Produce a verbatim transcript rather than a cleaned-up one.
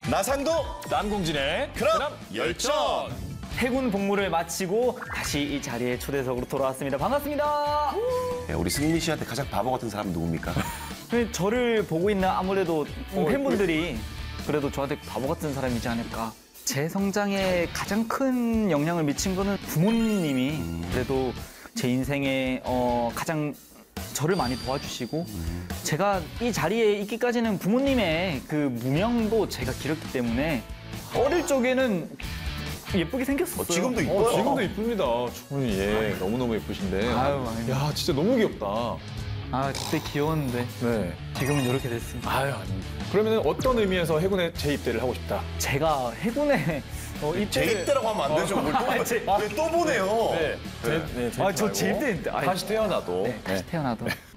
나상도 남궁진의 그럼 열전. 해군 복무를 마치고 다시 이 자리에 초대석으로 돌아왔습니다. 반갑습니다. 네, 우리 승리 씨한테 가장 바보 같은 사람은 누굽니까? 저를 보고 있는 아무래도 팬분들이 그래도 저한테 바보 같은 사람이지 않을까. 제 성장에 가장 큰 영향을 미친 거는 부모님이 그래도 제 인생에 어, 가장 저를 많이 도와주시고 제가 이 자리에 있기까지는 부모님의 그 무명도 제가 길었기 때문에 어릴 적에는 예쁘게 생겼었어요. 어, 지금도 이뻐요. 어, 지금도 이쁩니다. 충분히 예, 너무너무 예쁘신데. 아유, 아유. 야, 진짜 너무 귀엽다. 아, 그때 귀여웠는데 네. 지금은 이렇게 됐습니다. 아유, 아닙니다. 그러면 어떤 의미에서 해군에 재입대를 하고 싶다? 제가 해군에 어, 입대를... 재입대라고 하면 안 되죠. 아, 제- 왜 또 보내요? 네. 제, 네, 재입대 아, 저 말고 재입대- 아니. 다시 태어나도. 네, 다시 태어나도